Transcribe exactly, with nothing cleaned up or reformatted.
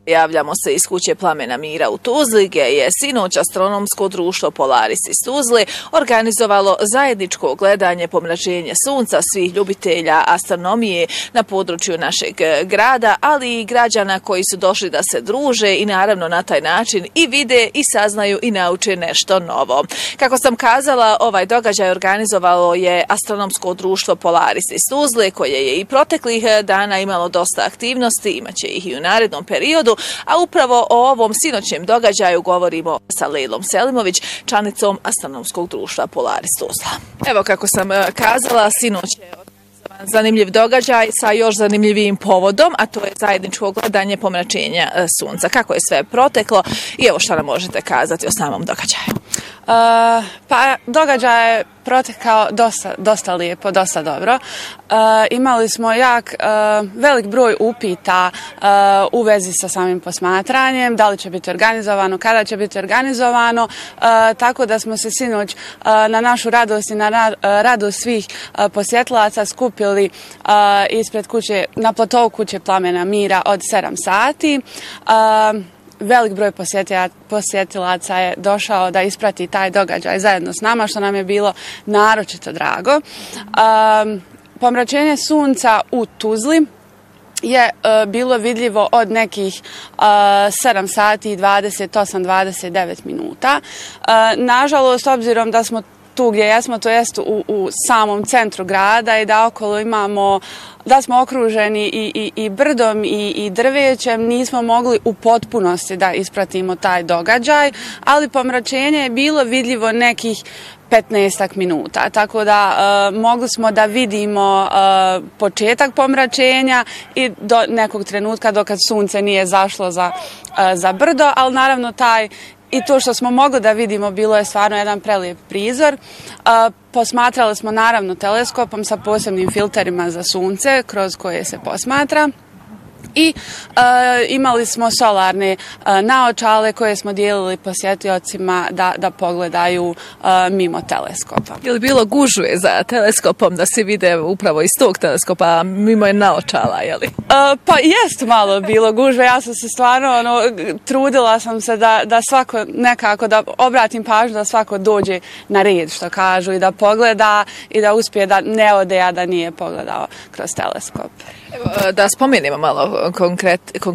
Javljamo se iz kuće Plamena mira u Tuzli, gdje je sinoć astronomsko društvo Polaris iz Tuzle organizovalo zajedničko gledanje pomračenja sunca svih ljubitelja astronomije na području našeg grada, ali i građana koji su došli da se druže i naravno na taj način i vide i saznaju i nauče nešto novo. Kako sam kazala, ovaj događaj organizovalo je astronomsko društvo Polaris iz Tuzle, koje je i proteklih dana imalo dosta aktivnosti, imaće ih i u narednom periodu. A upravo o ovom sinoćnjem događaju govorimo sa Lejlom Selimović, članicom astronomskog društva Polaris Tuzla. Evo kako sam kazala, sinoć je organizovan zanimljiv događaj sa još zanimljivijim povodom, a to je zajedničko gledanje pomračenja sunca. Kako je sve proteklo i evo šta nam možete kazati o samom događaju? Uh, pa događaj je protekao dosta, dosta lijepo, dosta dobro. Uh, imali smo jak uh, velik broj upita uh, u vezi sa samim posmatranjem, da li će biti organizovano, kada će biti organizovano, uh, tako da smo se sinoć uh, na našu radost i na ra, uh, radost svih uh, posjetilaca skupili uh, ispred kuće, na platovu kuće Plamena mira od sedam sati. Uh, Velik broj posjetilaca je došao da isprati taj događaj zajedno s nama, što nam je bilo naročito drago. Um, pomračenje sunca u Tuzli je uh, bilo vidljivo od nekih uh, sedam sati i dvadeset osam do dvadeset devet minuta. Uh, nažalost, obzirom da smo tu gdje jesmo, to jest u, u samom centru grada i da okolo imamo, da smo okruženi i, i, i brdom i, i drvećem, nismo mogli u potpunosti da ispratimo taj događaj, ali pomračenje je bilo vidljivo nekih petnaestak minuta, tako da uh, mogli smo da vidimo uh, početak pomračenja i do nekog trenutka dokad sunce nije zašlo za, uh, za brdo, ali naravno taj i to što smo mogli da vidimo bilo je stvarno jedan prelijep prizor. Uh, posmatrali smo naravno teleskopom sa posebnim filterima za sunce kroz koje se posmatra. I uh, imali smo solarne uh, naočale koje smo dijelili posjetiocima da, da pogledaju uh, mimo teleskopa. Je li bilo gužve za teleskopom da se vide upravo iz tog teleskopa, mimo je naočala, je li? Uh, pa jest malo bilo gužve, ja sam se stvarno ono, trudila sam se da, da svako nekako, da obratim pažnju da svako dođe na red, što kažu, i da pogleda i da uspije da ne ode, a da nije pogledao kroz teleskop. Evo, da spomenemo malo konkret, konkretno